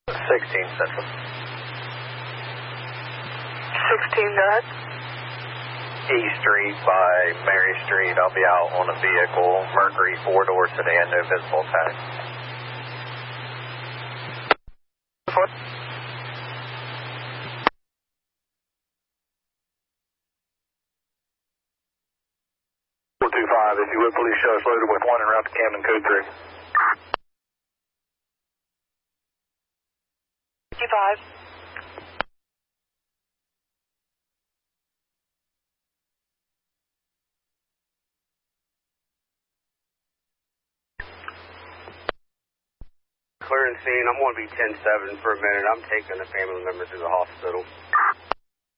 16 Central. 16, go ahead. E Street by Mary Street. I'll be out on a vehicle. Mercury 4-door sedan, no visible tag. What? 425, if you would, please show us loaded with 1 and route to Camden code 3. 55. Clearing scene, I'm going to be 10-7 for a minute. I'm taking a family member to the hospital.